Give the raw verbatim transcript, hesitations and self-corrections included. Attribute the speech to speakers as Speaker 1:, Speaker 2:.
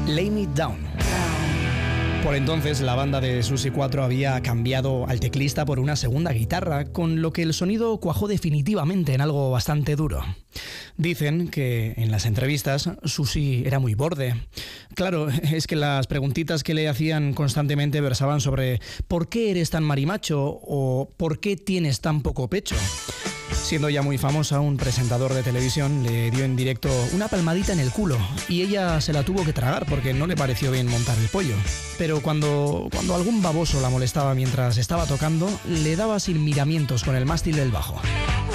Speaker 1: Lay Me Down. Por entonces, la banda de Susi cuatro había cambiado al teclista por una segunda guitarra, con lo que el sonido cuajó definitivamente en algo bastante duro. Dicen que en las entrevistas Susi era muy borde. Claro, es que las preguntitas que le hacían constantemente versaban sobre ¿por qué eres tan marimacho? O ¿por qué tienes tan poco pecho? Siendo ya muy famosa, un presentador de televisión le dio en directo una palmadita en el culo y ella se la tuvo que tragar porque no le pareció bien montar el pollo. Pero cuando, cuando algún baboso la molestaba mientras estaba tocando, le daba sin miramientos con el mástil del bajo.